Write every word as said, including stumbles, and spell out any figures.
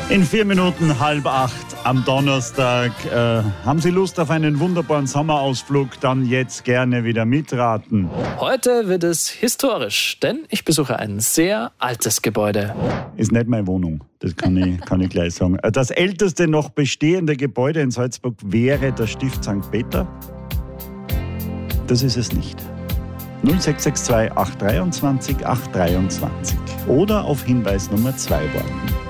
In vier Minuten halb acht am Donnerstag. Äh, haben Sie Lust auf einen wunderbaren Sommerausflug? Dann jetzt gerne wieder mitraten. Heute wird es historisch, denn ich besuche ein sehr altes Gebäude. Ist nicht meine Wohnung, das kann ich, kann ich gleich sagen. Das älteste noch bestehende Gebäude in Salzburg wäre das Stift Sankt Peter. Das ist es nicht. null sechs sechs zwei acht zwei drei acht zwei drei oder auf Hinweis Nummer zwei warten.